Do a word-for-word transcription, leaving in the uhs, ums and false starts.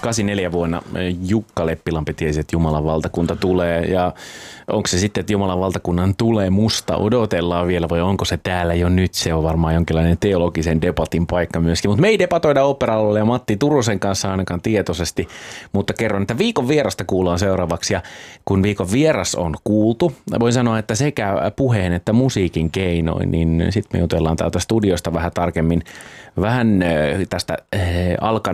kahdeksankymmentäneljä vuonna Jukka Leppilampi tiesi, että Jumalan valtakunta tulee, ja onko se sitten, että Jumalan valtakunnan tulee musta odotellaan vielä, vai onko se täällä jo nyt? Se on varmaan jonkinlainen teologisen debatin paikka myöskin, mutta me ei debatoida Ooppera-alueella ja Matti Turusen kanssa ainakaan tietoisesti, mutta kerron, että viikon vierasta kuullaan seuraavaksi, ja kun viikon vieras on kuultu, voin sanoa, että sekä puheen että musiikin keinoin, niin sitten me jutellaan täältä studiosta vähän tarkemmin vähän tästä alkan